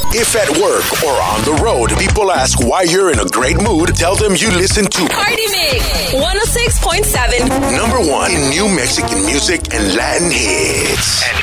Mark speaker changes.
Speaker 1: If at work or on the road, people ask why you're in a great mood, tell them you listen to
Speaker 2: Party Mix 106.7.
Speaker 1: #1 in new Mexican music and Latin hits.